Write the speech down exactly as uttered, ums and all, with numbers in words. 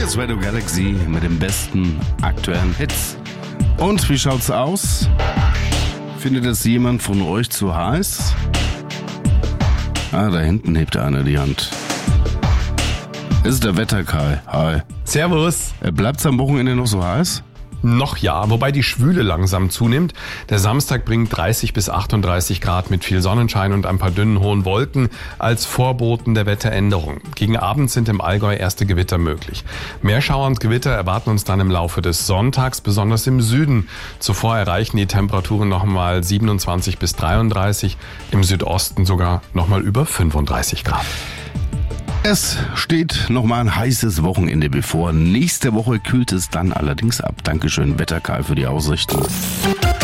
Hier ist Radio Galaxy mit den besten aktuellen Hits. Und wie schaut's aus? Findet es jemand von euch zu heiß? Ah, da hinten hebt einer die Hand. Das ist der Wetterkai. Hi. Servus. Bleibt's am Wochenende noch so heiß? Noch ja, wobei die Schwüle langsam zunimmt. Der Samstag bringt dreißig bis achtunddreißig Grad mit viel Sonnenschein und ein paar dünnen hohen Wolken als Vorboten der Wetteränderung. Gegen Abend sind im Allgäu erste Gewitter möglich. Meerschauer und Gewitter erwarten uns dann im Laufe des Sonntags, besonders im Süden. Zuvor erreichen die Temperaturen nochmal siebenundzwanzig bis dreiunddreißig, im Südosten sogar nochmal über fünfunddreißig Grad. Es steht nochmal ein heißes Wochenende bevor. Nächste Woche kühlt es dann allerdings ab. Dankeschön, Wetterkai, für die Aussichten.